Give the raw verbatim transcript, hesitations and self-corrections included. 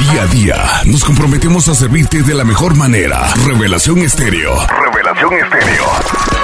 Día a día nos comprometemos a servirte de la mejor manera. Revelación Estéreo. Revelación Estéreo.